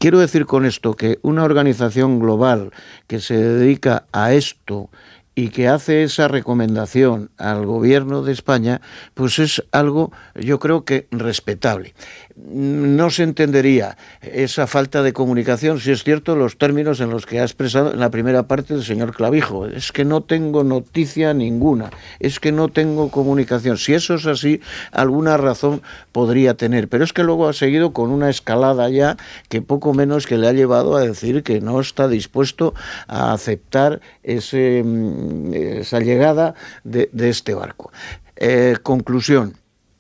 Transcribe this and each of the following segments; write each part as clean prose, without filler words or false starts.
Quiero decir con esto que una organización global que se dedica a esto y que hace esa recomendación al gobierno de España, pues es algo, yo creo que respetable. No se entendería esa falta de comunicación, si es cierto, los términos en los que ha expresado en la primera parte el señor Clavijo. Es que no tengo noticia ninguna, es que no tengo comunicación. Si eso es así, alguna razón podría tener, pero es que luego ha seguido con una escalada ya que poco menos que le ha llevado a decir que no está dispuesto a aceptar esa llegada de este barco. Conclusión,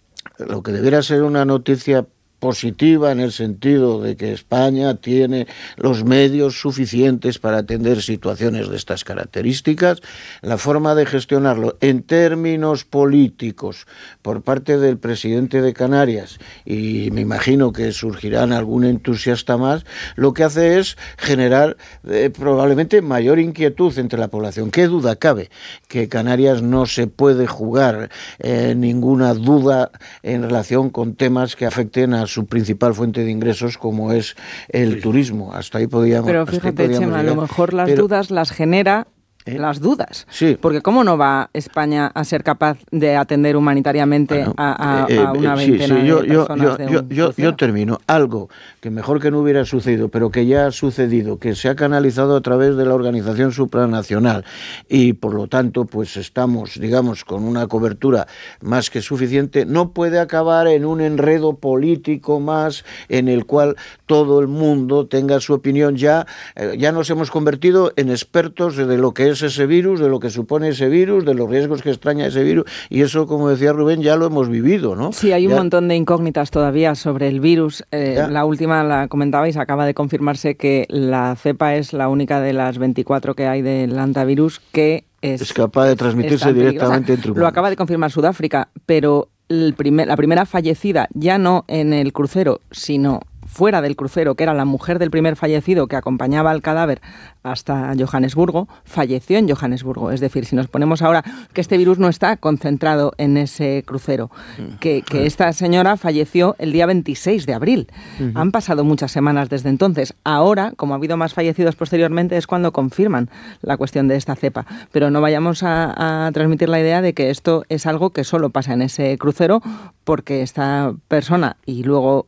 lo que debiera ser una noticia positiva en el sentido de que España tiene los medios suficientes para atender situaciones de estas características, la forma de gestionarlo en términos políticos por parte del presidente de Canarias, y me imagino que surgirán algún entusiasta más, lo que hace es generar probablemente mayor inquietud entre la población. ¿Qué duda cabe? Que Canarias no se puede jugar ninguna duda en relación con temas que afecten a su principal fuente de ingresos, como es el turismo. Hasta ahí podíamos. Pero fíjate, Chema, a lo mejor las dudas las genera las dudas. Sí. Porque ¿cómo no va España a ser capaz de atender humanitariamente a una veintena de personas de un crucero? Yo termino. Algo que mejor que no hubiera sucedido, pero que ya ha sucedido, que se ha canalizado a través de la organización supranacional y, por lo tanto, pues estamos, digamos, con una cobertura más que suficiente, no puede acabar en un enredo político más en el cual todo el mundo tenga su opinión. Ya nos hemos convertido en expertos de lo que es ese virus, de lo que supone ese virus, de los riesgos que extraña ese virus, y eso, como decía Rubén, ya lo hemos vivido, ¿no? Sí, hay un montón de incógnitas todavía sobre el virus. La última la comentabais, acaba de confirmarse que la cepa es la única de las 24 que hay del hantavirus que es capaz de transmitirse directamente entre humanos. Lo acaba de confirmar Sudáfrica, pero la primera fallecida, ya no en el crucero, sino fuera del crucero, que era la mujer del primer fallecido que acompañaba al cadáver hasta Johannesburgo, falleció en Johannesburgo. Es decir, si nos ponemos ahora que este virus no está concentrado en ese crucero, que esta señora falleció el día 26 de abril. Han pasado muchas semanas desde entonces. Ahora, como ha habido más fallecidos posteriormente, es cuando confirman la cuestión de esta cepa. Pero no vayamos a transmitir la idea de que esto es algo que solo pasa en ese crucero, porque esta persona y luego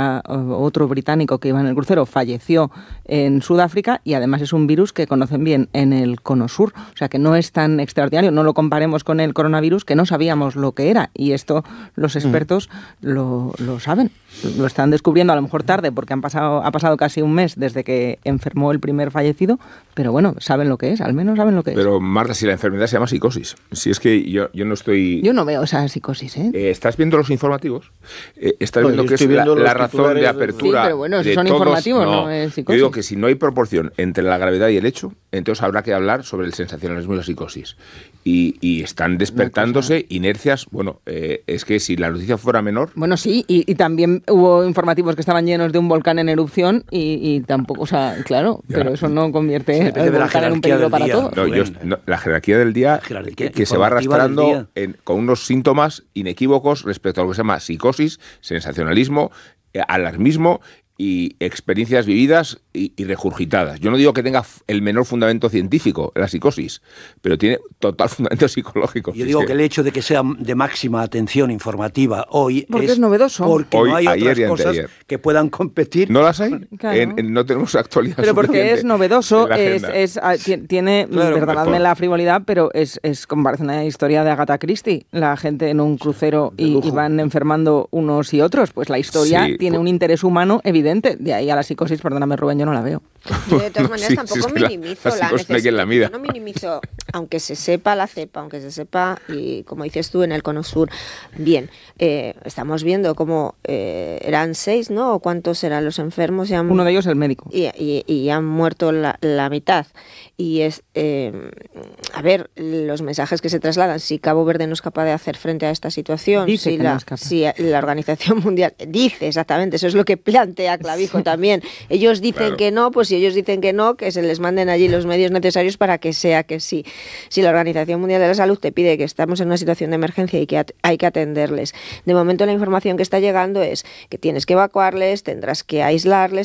otro británico que iba en el crucero falleció en Sudáfrica, y además es un virus que conocen bien en el Cono Sur, o sea que no es tan extraordinario. No lo comparemos con el coronavirus, que no sabíamos lo que era, y esto los expertos lo saben, lo están descubriendo, a lo mejor tarde, porque ha pasado casi un mes desde que enfermó el primer fallecido, pero bueno, saben lo que es, al menos saben lo que es. Pero Marta, si la enfermedad se llama psicosis, si es que yo no estoy... Yo no veo esa psicosis, ¿Estás viendo los informativos? ¿Estás viendo que es la razón de apertura? Sí, pero bueno, de son todos? informativos, no es psicosis. Yo digo que si no hay proporción entre la gravedad y el hecho, entonces habrá que hablar sobre el sensacionalismo y la psicosis. Y están despertándose inercias. Bueno, es que si la noticia fuera menor... Bueno, sí, y también hubo informativos que estaban llenos de un volcán en erupción y tampoco, o sea, claro, pero eso no convierte el volcán en un peligro para todos. La jerarquía del día que se va arrastrando con unos síntomas inequívocos respecto a lo que se llama psicosis, sensacionalismo, alarmismo y experiencias vividas y regurgitadas. Yo no digo que tenga el menor fundamento científico, la psicosis, pero tiene total fundamento psicológico. Yo digo que el hecho de que sea de máxima atención informativa hoy porque es novedoso. Porque hoy, no hay ayer otras cosas que puedan competir. ¿No las hay? Claro. No tenemos actualidad. Pero porque es novedoso, tiene, claro, perdonadme la frivolidad, pero es como parece una historia de Agatha Christie. La gente en un crucero y van enfermando unos y otros. Pues la historia tiene un interés humano evidente. De ahí a la psicosis, perdóname Rubén, yo no la veo. Yo de todas maneras tampoco minimizo la necesidad. Yo no minimizo, aunque se sepa la cepa, aunque se sepa, y como dices tú, en el Cono Sur, bien, estamos viendo cómo eran 6, ¿no? ¿O cuántos eran los enfermos? Uno de ellos el médico. Y han muerto la mitad. Y es, a ver, los mensajes que se trasladan, si Cabo Verde no es capaz de hacer frente a esta situación, si la Organización Mundial dice exactamente, eso es lo que plantea Clavijo también, ellos dicen que no, pues si ellos dicen que no, que se les manden allí los medios necesarios para que sea que sí. Si la Organización Mundial de la Salud te pide que estamos en una situación de emergencia y que hay que atenderles, de momento la información que está llegando es que tienes que evacuarles, tendrás que aislarles,